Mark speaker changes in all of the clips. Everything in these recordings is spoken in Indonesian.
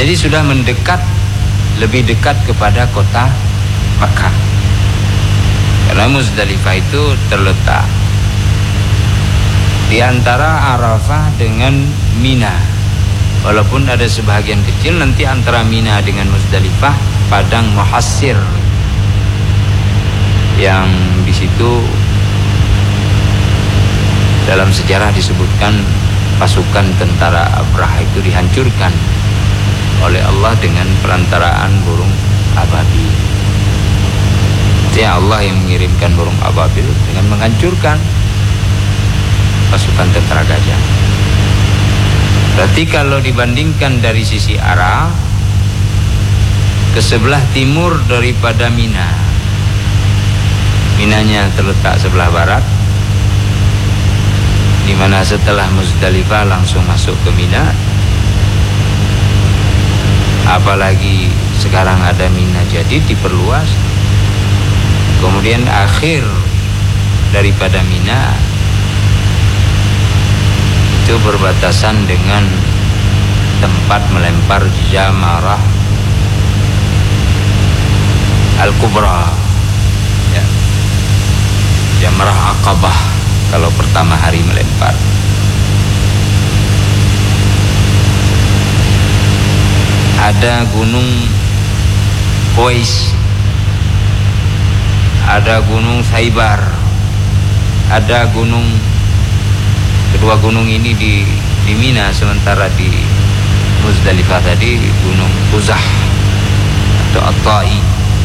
Speaker 1: Jadi sudah mendekat, lebih dekat kepada kota Makkah. Karena Muzdalifah itu terletak di antara Arafah dengan Mina. Walaupun ada sebahagian kecil nanti antara Mina dengan Muzdalifah padang muhassir, yang di situ dalam sejarah disebutkan pasukan tentara Abraha itu dihancurkan oleh Allah dengan perantaraan burung ababil. Ya, Allah yang mengirimkan burung ababil dengan menghancurkan pasukan tentara gajah. Berarti kalau dibandingkan dari sisi arah, ke sebelah timur daripada Mina, Minanya terletak sebelah barat, di mana setelah Muzdalifah langsung masuk ke Mina. Apalagi sekarang ada Mina jadi diperluas. Kemudian akhir daripada Mina itu berbatasan dengan tempat melempar Jamarah Al-Kubra, ya. Jamarah Aqabah kalau pertama hari melempar. Ada gunung Qais, ada gunung Saibar, ada gunung, kedua gunung ini di Mina, sementara di Muzdalifah tadi gunung Quzah atau At-Tai.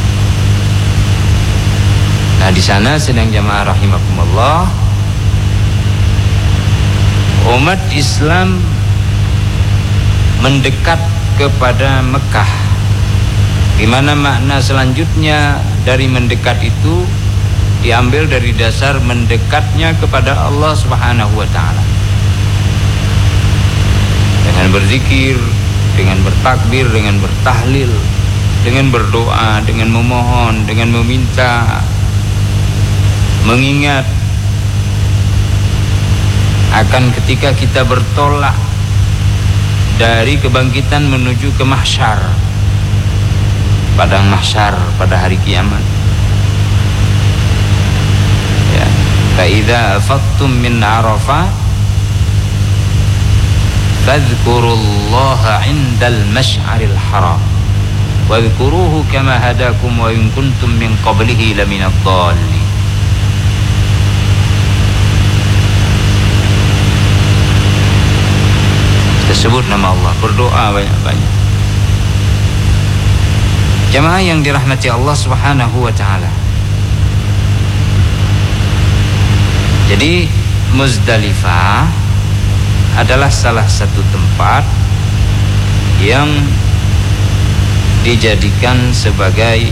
Speaker 1: Nah, di sana sedang jamaah rahimakumullah, umat Islam mendekat kepada Mekah, di mana makna selanjutnya dari mendekat itu diambil dari dasar mendekatnya kepada Allah Subhanahu wa taala. Dengan berzikir, dengan bertakbir, dengan bertahlil, dengan berdoa, dengan memohon, dengan meminta, mengingat akan ketika kita bertolak dari kebangkitan menuju ke mahsyar, padang mahsyar pada hari kiamat. Ya, fa idza afattum min Arafah fadhkurullaha 'indal masy'aril haram wadhkuruhu kama hadakum wa in kuntum min qablihi laminadh dhallin. Sebut nama Allah, berdoa banyak-banyak. Jamaah yang dirahmati Allah Subhanahu wa taala. Jadi Muzdalifah adalah salah satu tempat yang dijadikan sebagai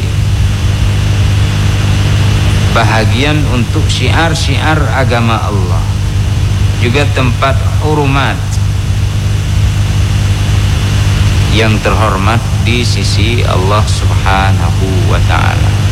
Speaker 1: bahagian untuk syiar-syiar agama Allah, juga tempat hurumat yang terhormat di sisi Allah Subhanahu wa ta'ala.